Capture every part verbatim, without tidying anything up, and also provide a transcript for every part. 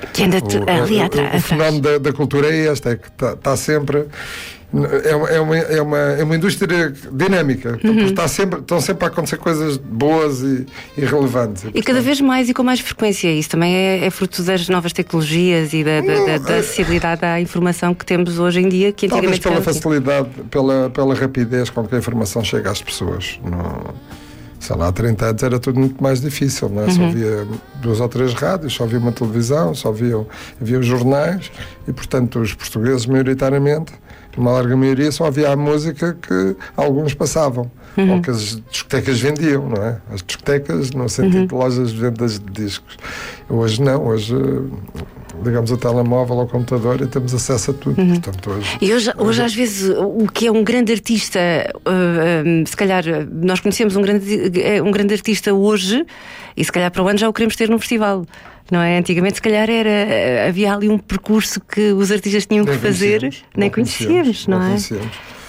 Que anda o, ali o, atrás. O fenómeno da, da cultura é este, é que está tá sempre... É uma, é, uma, é, uma, é uma indústria dinâmica, uhum. está sempre, estão sempre a acontecer coisas boas e, e relevantes. E, e portanto, cada vez mais e com mais frequência. Isso também é, é fruto das novas tecnologias e da, não, da, da acessibilidade à informação que temos hoje em dia. Que talvez antigamente pela facilidade, pela, pela rapidez com que a informação chega às pessoas. Não, sei lá, há trinta anos era tudo muito mais difícil, não é? Uhum. Só havia duas ou três rádios, só havia uma televisão, só havia, havia os jornais e, portanto, os portugueses, maioritariamente, uma larga maioria, só havia a música que alguns passavam, uhum. ou que as discotecas vendiam, não é? As discotecas, no sentido uhum. de lojas de vendas de discos. Hoje não, hoje ligamos o telemóvel ao computador e temos acesso a tudo. Uhum. Portanto, hoje, e hoje, hoje, hoje, às vezes, o que é um grande artista, uh, uh, se calhar nós conhecemos um grande, um grande artista hoje e se calhar para o ano já o queremos ter num festival. Não é? Antigamente, se calhar, era, havia ali um percurso que os artistas tinham nem que fazer, nem conhecíamos, não, não é? Conhecíamos.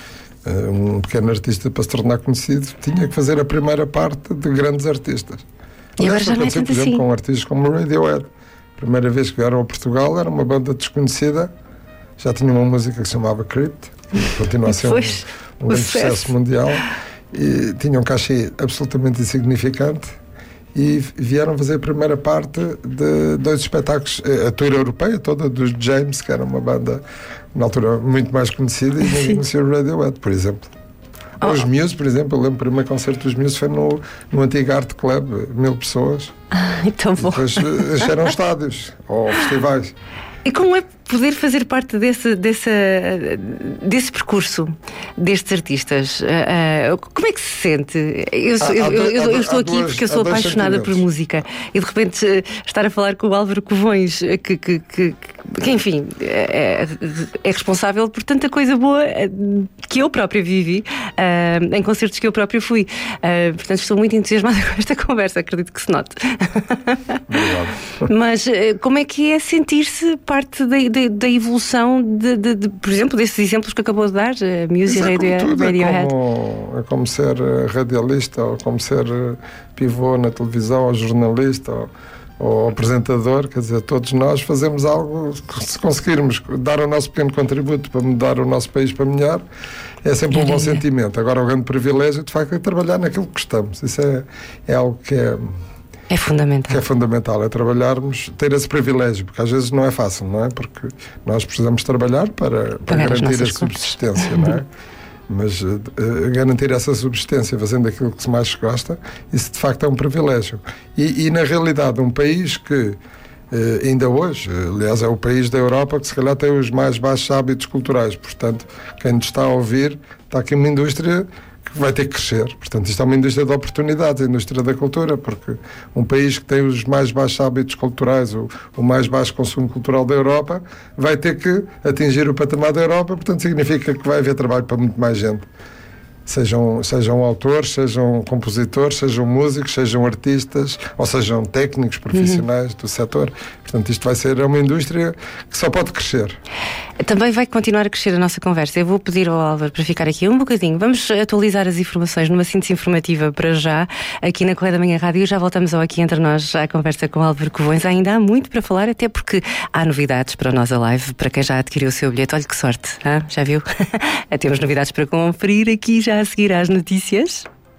Um pequeno artista, para se tornar conhecido, tinha que fazer a primeira parte de grandes artistas. E agora já não é tanto por exemplo, assim. Com artistas como Radiohead. A primeira vez que vieram a Portugal, era uma banda desconhecida, já tinha uma música que se chamava Crypt, que continua a ser um, um grande sucesso mundial, e tinha um cachê absolutamente insignificante. E vieram fazer a primeira parte de dois espetáculos, a tour europeia toda dos James, que era uma banda na altura muito mais conhecida, e ninguém conhecia o Radiohead, por exemplo. Oh. Os Muse, por exemplo, eu lembro o primeiro concerto dos Muse foi no, no antigo Art Club, mil pessoas. Ah, então bom. Depois encheram estádios ou festivais. E como é poder fazer parte desse, desse, desse percurso destes artistas? Uh, uh, como é que se sente? Eu, há, eu, há, eu, eu há, estou há aqui duas, porque eu sou apaixonada por música e de repente estar a falar com o Álvaro Covões, que, que, que, que enfim, é, é responsável por tanta coisa boa que eu própria vivi, uh, em concertos que eu própria fui. Uh, portanto, estou muito entusiasmada com esta conversa, acredito que se note. Obrigado. Mas como é que é sentir-se parte da, da, da evolução, de, de, de, por exemplo, desses exemplos que acabou de dar, a Muse e Radio, Radiohead? É como, é como ser radialista, ou como ser pivô na televisão, ou jornalista, ou, ou apresentador. Quer dizer, todos nós fazemos algo, se conseguirmos dar o nosso pequeno contributo para mudar o nosso país para melhor, é sempre um bom sentimento. Agora, o grande privilégio, de facto, é trabalhar naquilo que gostamos. Isso é, é algo que é... É fundamental. Que é fundamental, é trabalharmos, ter esse privilégio, porque às vezes não é fácil, não é? Porque nós precisamos trabalhar para, para garantir a subsistência, contas. Não é? Mas uh, garantir essa subsistência fazendo aquilo que se mais gosta, isso de facto é um privilégio. E, e na realidade, um país que uh, ainda hoje, aliás, é o país da Europa que se calhar tem os mais baixos hábitos culturais, portanto, quem nos está a ouvir, está aqui uma indústria que vai ter que crescer. Portanto, isto é uma indústria de oportunidades, a indústria da cultura, porque um país que tem os mais baixos hábitos culturais, o, o mais baixo consumo cultural da Europa, vai ter que atingir o patamar da Europa, portanto significa que vai haver trabalho para muito mais gente. Sejam, sejam autores, sejam compositores, sejam músicos, sejam artistas, ou sejam técnicos profissionais uhum. do setor. Portanto, isto vai ser uma indústria que só pode crescer. Também vai continuar a crescer a nossa conversa. Eu vou pedir ao Álvaro para ficar aqui um bocadinho. Vamos atualizar as informações numa síntese informativa para já, aqui na Correia da Manhã Rádio. Já voltamos ao Aqui Entre Nós, à conversa com o Álvaro Covões. Ainda há muito para falar, até porque há novidades para nós a live, para quem já adquiriu o seu bilhete. Olha que sorte, hein? Já viu? Temos novidades para conferir aqui já a seguir às notícias.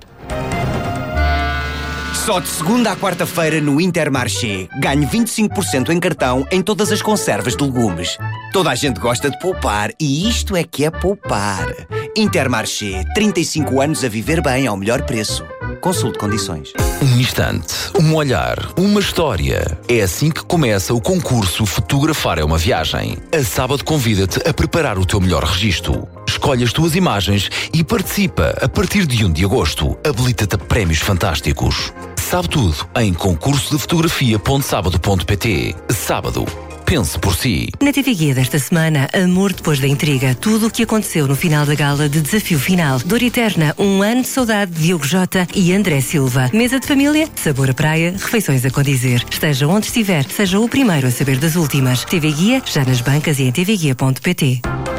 Só de segunda à quarta-feira no Intermarché. Ganhe vinte e cinco por cento em cartão em todas as conservas de legumes. Toda a gente gosta de poupar e isto é que é poupar. Intermarché, trinta e cinco anos a viver bem ao melhor preço. Consulte condições. Um instante, um olhar, uma história. É assim que começa o concurso Fotografar é uma Viagem. A Sábado convida-te a preparar o teu melhor registro. Escolhe as tuas imagens e participa a partir de um de agosto. Habilita-te a prémios fantásticos. Sabe tudo em concurso de fotografia ponto sábado ponto pt. Sábado. Pense por si. Na T V Guia desta semana, Amor depois da intriga. Tudo o que aconteceu no final da gala de Desafio Final. Dor Eterna, um ano de saudade de Diogo Jota e André Silva. Mesa de família, sabor a praia, refeições a condizer. Esteja onde estiver, seja o primeiro a saber das últimas. T V Guia, já nas bancas e em t v guia ponto pt.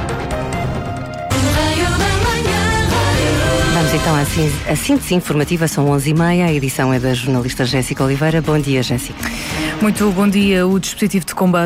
Vamos então à síntese informativa, são onze e meia, a edição é da jornalista Jéssica Oliveira. Bom dia, Jéssica. Muito bom dia. O dispositivo de combate